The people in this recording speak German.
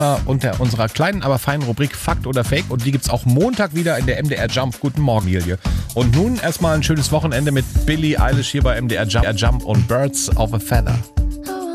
unserer kleinen, aber feinen Rubrik Fakt oder Fake. Und die gibt's auch Montag wieder in der MDR Jump. Guten Morgen, Lilie. Und nun erstmal ein schönes Wochenende mit Billie Eilish hier bei MDR Jump und Birds of a Feather.